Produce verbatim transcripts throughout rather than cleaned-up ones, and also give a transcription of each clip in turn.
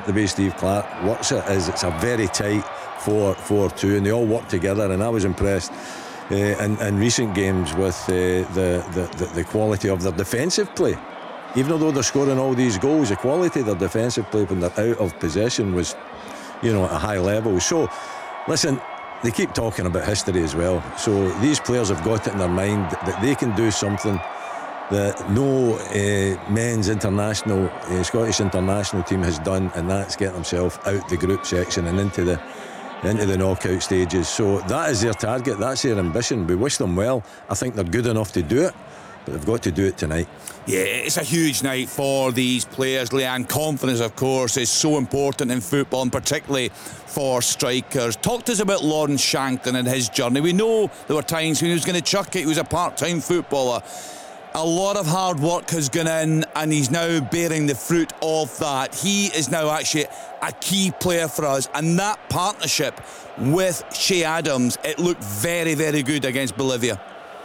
the way Steve Clarke works it is it's a very tight four four two, and they all work together, and I was impressed uh, in, in recent games with uh, the, the, the, the quality of their defensive play. Even though they're scoring all these goals, the quality of their defensive play when they're out of possession was, you know, at a high level. So, listen, they keep talking about history as well. So these players have got it in their mind that they can do something that no uh, men's international, uh, Scottish international team has done, and that's get themselves out the group section and into the into the knockout stages. So that is their target, that's their ambition. We wish them well. I think they're good enough to do it, but they've got to do it tonight. Yeah, it's a huge night for these players, Leanne. Confidence, of course, is so important in football, and particularly for strikers. Talk to us about Lawrence Shankland and his journey. We know there were times when he was going to chuck it. He was a part-time footballer. A lot of hard work has gone in, and he's now bearing the fruit of that. He is now actually a key player for us, and that partnership with Che Adams, it looked very, very good against Bolivia.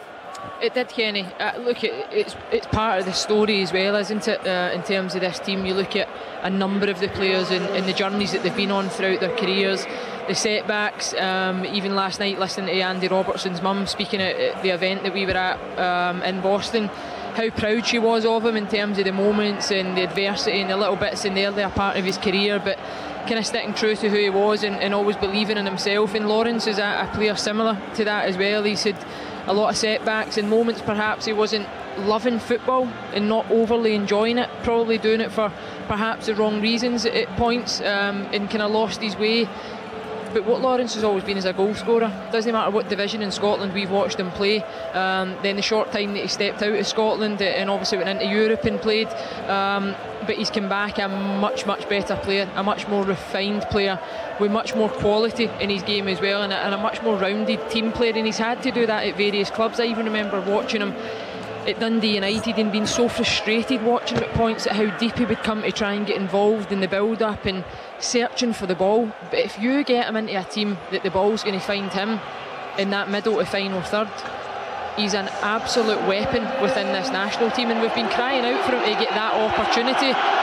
It did, Kenny. Uh, look, it, it's it's part of the story as well, isn't it? Uh, in terms of this team, you look at a number of the players and, and the journeys that they've been on throughout their careers, the setbacks. Um, even last night, listening to Andy Robertson's mum speaking at, at the event that we were at um, in Boston, how proud she was of him in terms of the moments and the adversity and the little bits in the earlier part of his career, but kind of sticking true to who he was and, and always believing in himself. And Lawrence is a, a player similar to that as well. He's had a lot of setbacks and moments perhaps he wasn't loving football and not overly enjoying it, probably doing it for perhaps the wrong reasons at points, um, and kind of lost his way. But what Lawrence has always been is a goal scorer. Doesn't matter what division in Scotland we've watched him play. Um, then the short time that he stepped out of Scotland and obviously went into Europe and played, um, but he's come back a much much better player, a much more refined player with much more quality in his game as well, and a, and a much more rounded team player, and he's had to do that at various clubs. I even remember watching him at Dundee United and being so frustrated watching him at points at how deep he would come to try and get involved in the build up and searching for the ball. But if you get him into a team that the ball's going to find him in that middle to final third, he's an absolute weapon within this national team, and we've been crying out for him to get that opportunity.